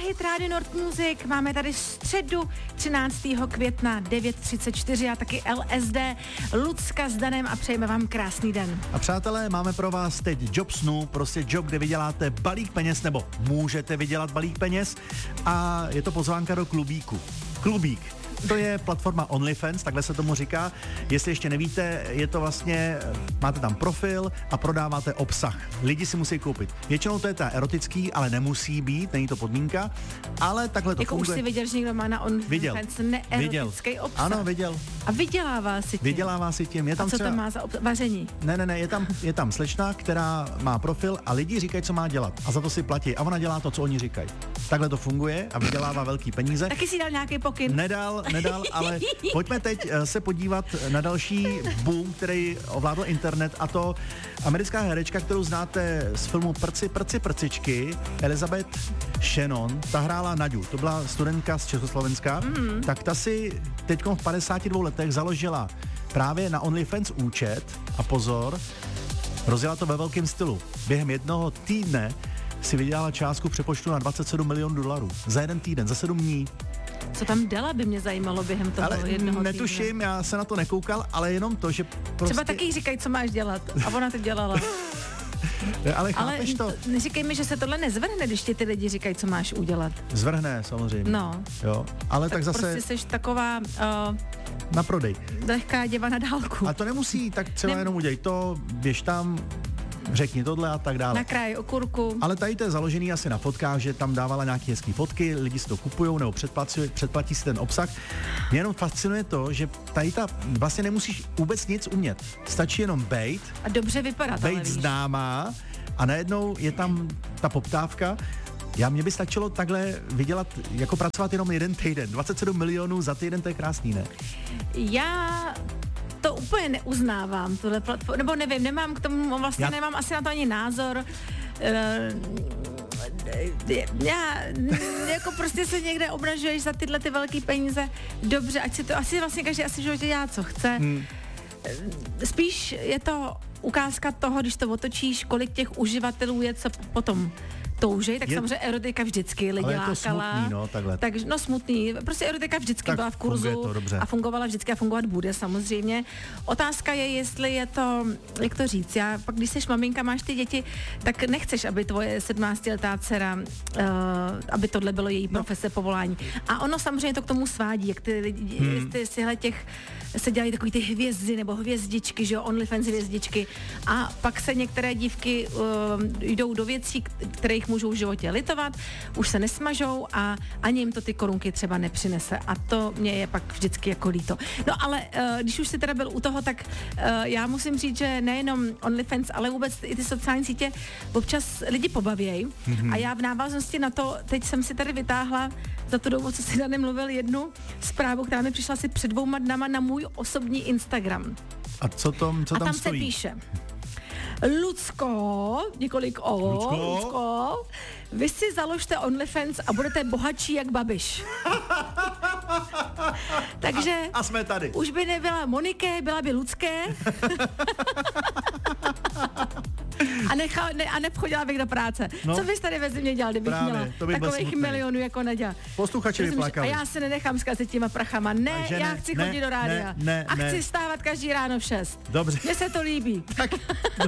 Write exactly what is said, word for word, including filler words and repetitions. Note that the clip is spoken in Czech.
Hit Radio Nord Music. Máme tady středu třináctého května devět třicet čtyři a taky L S D, Lucka s Danem a přejeme vám krásný den. A přátelé, máme pro vás teď job snu, prostě job, kde vyděláte balík peněz, nebo můžete vydělat balík peněz a je to pozvánka do klubíku. Klubík. To je platforma OnlyFans, takhle se tomu říká. Jestli ještě nevíte, je to vlastně, máte tam profil a prodáváte obsah. Lidi si musí koupit. Většinou to je ta erotický, ale nemusí být, není to podmínka, ale takhle to jako funguje. Už si viděl, že někdo má na OnlyFans neerotický obsah. Ano, viděl. A vydělává si tím. Vydělává si tím. Je tam a co třeba... tam má za ob- vaření? Ne, ne, ne, je tam, je tam slečna, která má profil a lidi říkají, co má dělat. A za to si platí. A ona dělá to, co oni říkají. Takhle to funguje a vydělává velký peníze. Taky si dal nějaký pokyn? Nedal, nedal, ale pojďme teď se podívat na další boom, který ovládl internet, a to americká herečka, kterou znáte z filmu Prci, prci, prcičky, Elizabeth Shannon, ta hrála Naďu, to byla studentka z Československa, mm. tak ta si teď v padesáti dvou letech založila právě na OnlyFans účet a pozor, rozjela to ve velkém stylu. Během jednoho týdne si vydělala částku přepočtu na dvacet sedm milionů dolarů. Za jeden týden, za sedm dní. Co tam dala, by mě zajímalo během toho ale jednoho týdne. Netuším, já se na to nekoukal, ale jenom to, že prostě... Třeba taky říkají, co máš dělat. A ona to dělala. ale chápeš ale to? Neříkej mi, že se tohle nezvrhne, když ti ty lidi říkají, co máš udělat. Zvrhne, samozřejmě. No. Jo, ale tak, tak zase... prostě jsi taková... Uh, na prodej. Lehká děva na dálku. A to nemusí, tak třeba Nem... jenom udělej to, běž tam... řekni tohle a tak dále. Na kraj okurku. Ale tady to je založený asi na fotkách, že tam dávala nějaké hezký fotky, lidi si to kupujou nebo předplatí, předplatí si ten obsah. Mě jenom fascinuje to, že tady ta vlastně nemusíš vůbec nic umět. Stačí jenom bejt. A dobře vypadat, ale bejt víš. známá a najednou je tam ta poptávka. Já mě by stačilo takhle vydělat, jako pracovat jenom jeden týden. dvacet sedm milionů za týden, to je krásný, ne? Já... to úplně neuznávám, tuhle platformu, nebo nevím, nemám k tomu, vlastně já... nemám asi na to ani názor. Já, jako prostě se někde obražuješ za tyhle ty velký peníze, dobře, ať si to, asi vlastně každý asi v životě dělá, co chce. Hmm. Spíš je to ukázka toho, když to otočíš, kolik těch uživatelů je, co potom toužej, tak je, samozřejmě erotika vždycky lidi lákala. Ale je to smutný, no, takhle. Tak, no smutný, prostě erotika vždycky tak byla v kurzu a fungovala vždycky a fungovat bude samozřejmě. Otázka je, jestli je to, jak to říct, já pak, když jsi maminka, máš ty děti, tak nechceš, aby tvoje sedmnáctiletá dcera, uh, aby tohle bylo její profese, no. povolání. A ono samozřejmě to k tomu svádí, jak ty lidi, hmm. ty sihle těch se dělají takový ty hvězdy nebo hvězdičky, že jo, OnlyFans hvězdičky a pak se některé dívky uh, jdou do věcí, kterých můžou v životě litovat, už se nesmažou a ani jim to ty korunky třeba nepřinese a to mě je pak vždycky jako líto. No ale uh, když už jsi teda byl u toho, tak uh, já musím říct, že nejenom OnlyFans, ale vůbec i ty sociální sítě občas lidi pobavějí mm-hmm. a já v návaznosti na to, teď jsem si tady vytáhla za tu dobu, co si Danem mluvil, jednu zprávu, která mi přišla asi před dvouma dnama na můj osobní Instagram. A co tam, co a tam tam stojí? se píše: Lucko, několik o, Lucko? Lucko, vy si založte OnlyFans a budete bohatší jak Babiš. Takže a, a jsme tady. Už by nebyla Moniké, byla by Lucké. A, nechal, ne, a nepchodila bych do práce. No, co bys tady ve zimě dělal, kdybych právě, měla by takových milionů jako Naďa? Posluchači by plakali. A já se nenechám zkazit těma prachama. Ne, Takže já chci ne, chodit ne, do rádia. Ne, ne, a chci ne. stávat každý ráno v šest. Dobře. Mně se to líbí. Tak,